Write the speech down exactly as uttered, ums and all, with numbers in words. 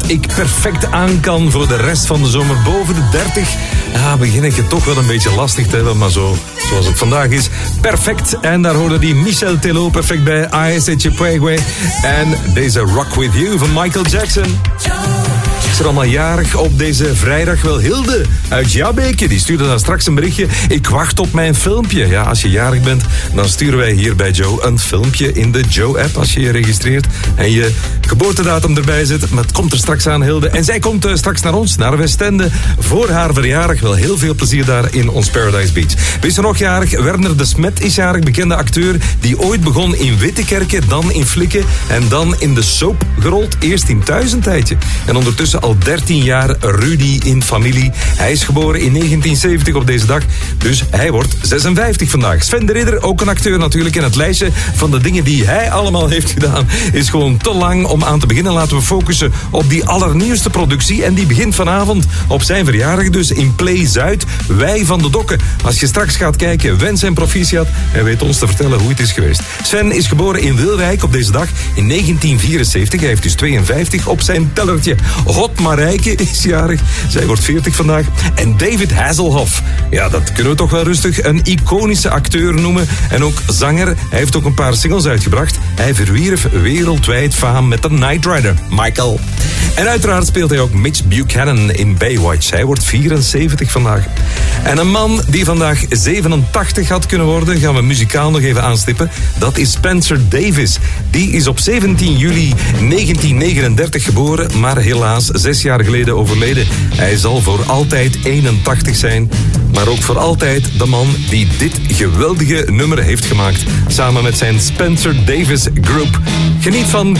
ik perfect aan kan voor de rest van de zomer. Boven de dertig ja, begin ik het toch wel een beetje lastig te hebben, maar zo, zoals het vandaag is, perfect. En daar hoorde die Michel Tello perfect bij, A S Chipuegwe. En deze Rock With You van Michael Jackson. Is er allemaal jarig op deze vrijdag? Wel, Hilde uit Jabbeke, die stuurde dan straks een berichtje. Ik wacht op mijn filmpje. Ja, als je jarig bent, dan sturen wij hier bij Joe een filmpje in de Joe-app als je je registreert en je geboortedatum erbij zet. Maar het komt er straks aan, Hilde. En zij komt uh, straks naar ons, naar Westende, voor haar verjaardag. Wel, heel veel plezier daar in ons Paradise Beach. Wees er nog jarig? Werner de Smet is jarig, bekende acteur die ooit begon in Wittekerke, dan in Flikken en dan in de soap gerold. Eerst in Thuis een tijdje. En ondertussen al dertien jaar Rudy in familie. Hij is geboren in negentien zeventig op deze dag, dus hij wordt zesenvijftig vandaag. Sven de Ridder, ook een acteur natuurlijk. En het lijstje van de dingen die hij allemaal heeft gedaan is gewoon te lang om aan te beginnen. Laten we focussen op die allernieuwste productie. En die begint vanavond op zijn verjaardag dus in Play Zuid. Wij van de Dokken. Als je straks gaat kijken, wens en proficiat en weet ons te vertellen hoe het is geweest. Sven is geboren in Wilrijk op deze dag in negentien vierenzeventig. Hij heeft dus tweeënvijftig op zijn tellertje. God Marijke is jarig. Zij wordt veertig vandaag. En David Hasselhoff. Ja, dat kunnen we toch wel rustig een iconische acteur noemen. En ook zanger. Hij heeft ook een paar singles uitgebracht. Hij verwierf wereldwijd faam met de Knight Rider, Michael. En uiteraard speelt hij ook Mitch Buchanan in Baywatch. Hij wordt vierenzeventig vandaag. En een man die vandaag zevenentachtig had kunnen worden, gaan we muzikaal nog even aanstippen. Dat is Spencer Davis. Die is op zeventien juli negentien negenendertig geboren, maar helaas zes jaar geleden overleden. Hij zal voor altijd eenentachtig zijn, maar ook voor altijd de man die dit geweldige nummer heeft gemaakt, samen met zijn Spencer Davis Group. Geniet van